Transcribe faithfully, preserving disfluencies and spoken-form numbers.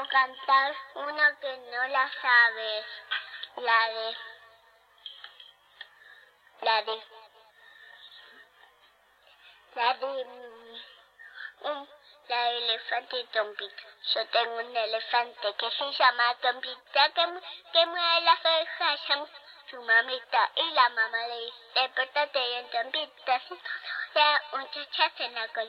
quiero cantar una que no la sabes. La de... La de... La de... Un, la de elefante y Tompita. Yo tengo un elefante que se llama Tompita, que, que mueve las orejas a su mamita. Y la mamá le dice, despertate bien, Tompita. Si no, un chachazo en la colita.